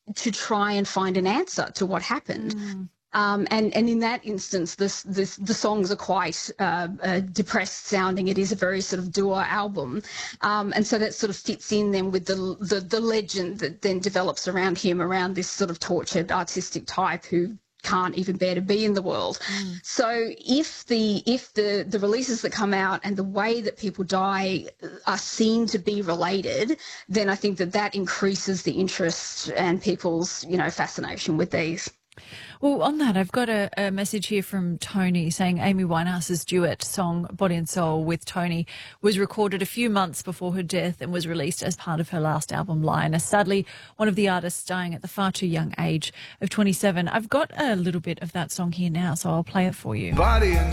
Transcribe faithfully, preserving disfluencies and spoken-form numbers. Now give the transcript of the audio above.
to try and find an answer to what happened. Mm. Um, and, and in that instance, this, this, the songs are quite uh, uh, depressed sounding. It is a very sort of dour album. Um, and so that sort of fits in then with the, the, the legend that then develops around him, around this sort of tortured artistic type who can't even bear to be in the world. Mm. So if the if the, the releases that come out and the way that people die are seen to be related, then I think that that increases the interest and people's, you know, fascination with these. Well, on that, I've got a, a message here from Tony saying Amy Winehouse's duet song Body and Soul with Tony was recorded a few months before her death and was released as part of her last album, Lioness. Sadly, one of the artists dying at the far too young age of twenty-seven. I've got a little bit of that song here now, so I'll play it for you. Body and